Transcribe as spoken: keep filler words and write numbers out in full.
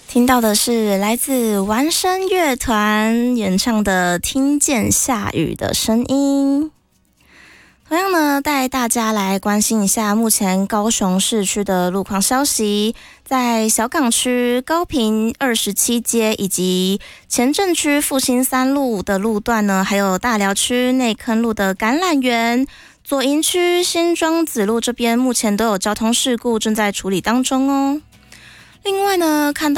听到的是来自完声乐团演唱的《听见下雨的声音》。同样呢，带大家来关心一下目前高雄市区的路况消息。在小港区高屏二十七街以及前镇区复兴三路的路段呢，还有大寮区内坑路的橄榄园、左营区新庄子路这边，目前都有交通事故正在处理当中哦。另外呢，看到